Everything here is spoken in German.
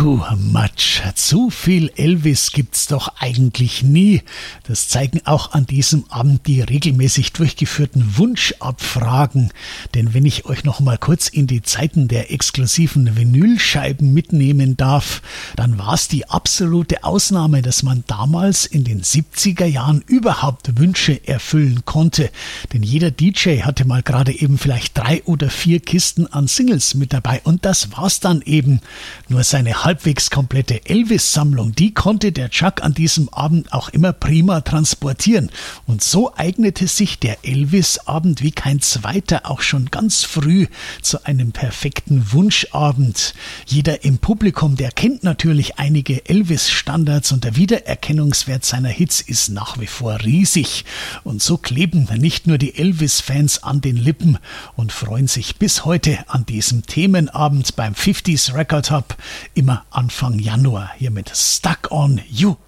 Too much. Zu viel Elvis gibt's doch eigentlich nie. Das zeigen auch an diesem Abend die regelmäßig durchgeführten Wunschabfragen. Denn wenn ich euch noch mal kurz in die Zeiten der exklusiven Vinylscheiben mitnehmen darf, dann war's die absolute Ausnahme, dass man damals in den 70er Jahren überhaupt Wünsche erfüllen konnte. Denn jeder DJ hatte mal gerade eben vielleicht 3 oder 4 Kisten an Singles mit dabei und das war's dann eben. Nur seine halbwegs komplette Elvis-Sammlung, die konnte der Chuck an diesem Abend auch immer prima transportieren. Und so eignete sich der Elvis-Abend wie kein zweiter auch schon ganz früh zu einem perfekten Wunschabend. Jeder im Publikum, der kennt natürlich einige Elvis-Standards und der Wiedererkennungswert seiner Hits ist nach wie vor riesig. Und so kleben nicht nur die Elvis-Fans an den Lippen und freuen sich bis heute an diesem Themenabend beim 50s Record Hub, immer Anfang Januar, hier mit Stuck on You.